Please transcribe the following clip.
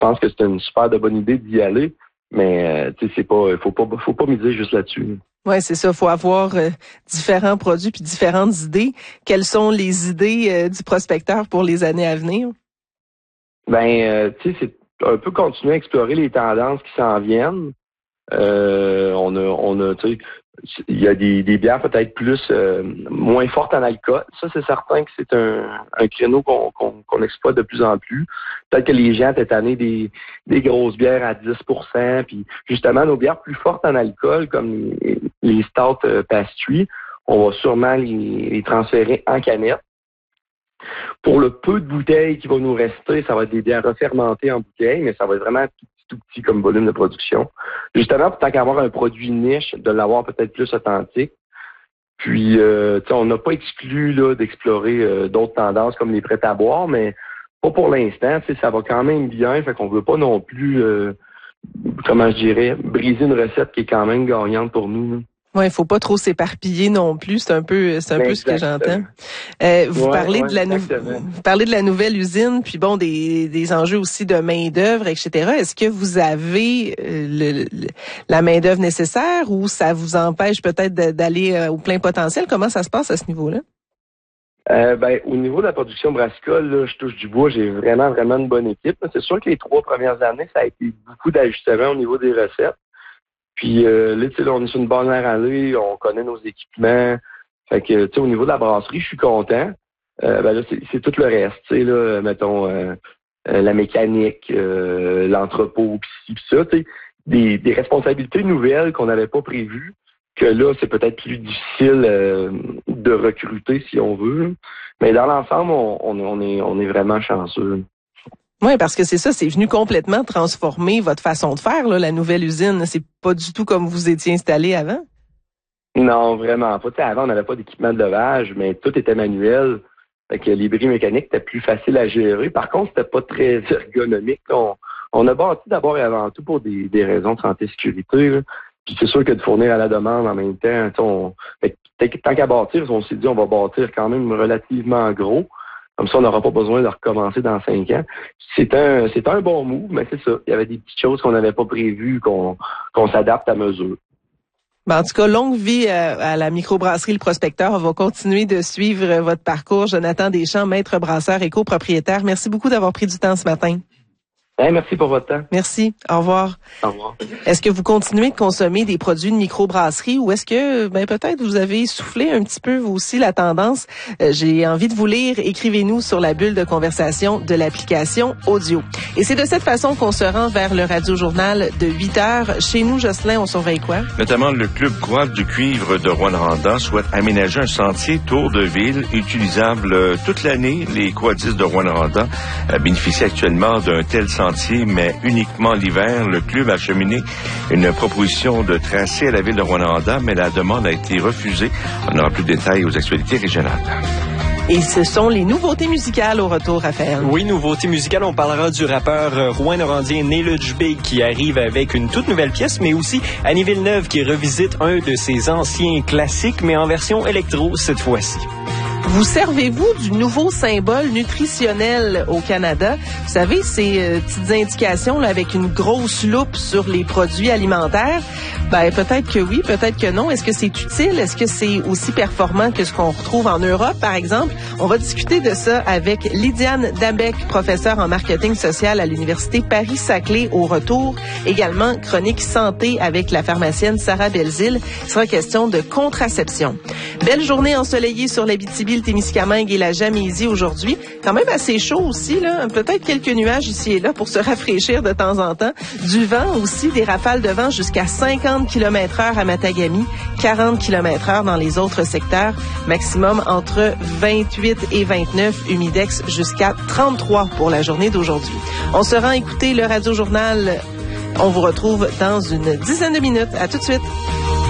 pense que c'est une super de bonne idée d'y aller, mais c'est pas, faut pas miser juste là-dessus. Oui, c'est ça. Il faut avoir différents produits puis différentes idées. Quelles sont les idées du prospecteur pour les années à venir? C'est un peu continuer à explorer les tendances qui s'en viennent. On a, tu sais, il y a des bières peut-être plus moins fortes en alcool. Ça, c'est certain que c'est un créneau qu'on exploite de plus en plus. Peut-être que les gens cette année des grosses bières à 10%, puis justement nos bières plus fortes en alcool, comme les Stout Pastry, on va sûrement les transférer en canette. Pour le peu de bouteilles qui va nous rester, ça va être des bières refermentées en bouteilles, mais ça va être vraiment tout petit comme volume de production. Justement, tant qu'avoir un produit niche, de l'avoir peut-être plus authentique. Puis, on n'a pas exclu là d'explorer d'autres tendances comme les prêts à boire, mais pas pour l'instant. Ça va quand même bien, fait qu'on veut pas non plus, briser une recette qui est quand même gagnante pour nous. Là. Oui, il faut pas trop s'éparpiller non plus. C'est un peu ce que j'entends. Vous parlez de la nouvelle usine, puis bon, des enjeux aussi de main-d'œuvre, etc. Est-ce que vous avez la main-d'œuvre nécessaire ou ça vous empêche peut-être d'aller au plein potentiel? Comment ça se passe à ce niveau-là? Au niveau de la production brassicole, là, je touche du bois, j'ai vraiment une bonne équipe. C'est sûr que les 3 premières années, ça a été beaucoup d'ajustements au niveau des recettes. Puis là, on est sur une bonne allée, on connaît nos équipements. Fait que, au niveau de la brasserie, je suis content. Là, c'est tout le reste, là, mettons la mécanique, l'entrepôt, pis ça, des responsabilités nouvelles qu'on n'avait pas prévues, que là, c'est peut-être plus difficile de recruter si on veut. Mais dans l'ensemble, on est vraiment chanceux. Oui, parce que c'est ça, c'est venu complètement transformer votre façon de faire, là, la nouvelle usine. C'est pas du tout comme vous étiez installé avant? Non, vraiment pas. Avant, on n'avait pas d'équipement de levage, mais tout était manuel. Fait que les bris mécaniques étaient plus faciles à gérer. Par contre, c'était pas très ergonomique. On a bâti d'abord et avant tout pour des raisons de santé et sécurité. Là. Puis c'est sûr que de fournir à la demande en même temps, tant qu'à bâtir, on s'est dit on va bâtir quand même relativement gros. Comme ça, on n'aura pas besoin de recommencer dans 5 ans. C'est un bon move, mais c'est ça. Il y avait des petites choses qu'on n'avait pas prévues, qu'on s'adapte à mesure. En tout cas, longue vie à la microbrasserie Le Prospecteur. On va continuer de suivre votre parcours. Jonathan Deschamps, maître brasseur et copropriétaire. Merci beaucoup d'avoir pris du temps ce matin. Merci pour votre temps. Merci. Au revoir. Au revoir. Est-ce que vous continuez de consommer des produits de microbrasserie ou est-ce que peut-être vous avez soufflé un petit peu vous aussi la tendance? J'ai envie de vous lire. Écrivez-nous sur la bulle de conversation de l'application audio. Et c'est de cette façon qu'on se rend vers le Radio-Journal de 8h. Chez nous, Jocelyn, on surveille quoi? Notamment le Club Coop du Cuivre de Rouyn-Noranda souhaite aménager un sentier tour de ville utilisable toute l'année. Les quadistes de Rouyn-Noranda bénéficient actuellement d'un tel sentier, mais uniquement l'hiver. Le club a acheminé une proposition de tracé à la ville de Rouyn-Noranda, mais la demande a été refusée. On aura plus de détails aux actualités régionales. Et ce sont les nouveautés musicales au retour, Raphaël. Oui, nouveautés musicales. On parlera du rappeur rouyn-norandien Neluge Big qui arrive avec une toute nouvelle pièce, mais aussi Annie Villeneuve qui revisite un de ses anciens classiques, mais en version électro cette fois-ci. Vous servez-vous du nouveau symbole nutritionnel au Canada? Vous savez, ces petites indications là, avec une grosse loupe sur les produits alimentaires. Peut-être que oui, peut-être que non. Est-ce que c'est utile? Est-ce que c'est aussi performant que ce qu'on retrouve en Europe, par exemple? On va discuter de ça avec Lydiane Dabec, professeure en marketing social à l'Université Paris-Saclay au retour. Également, chronique santé avec la pharmacienne Sarah Belzile. Il sera question de contraception. Belle journée ensoleillée sur l'Abitibi, le Témiscamingue et la Jamaisie aujourd'hui. Quand même assez chaud aussi, là. Peut-être quelques nuages ici et là pour se rafraîchir de temps en temps. Du vent aussi, des rafales de vent jusqu'à 50 km/h à Matagami, 40 km/h dans les autres secteurs. Maximum entre 28 et 29, humidex jusqu'à 33 pour la journée d'aujourd'hui. On se rend écouter le Radio-Journal. On vous retrouve dans une dizaine de minutes. À tout de suite.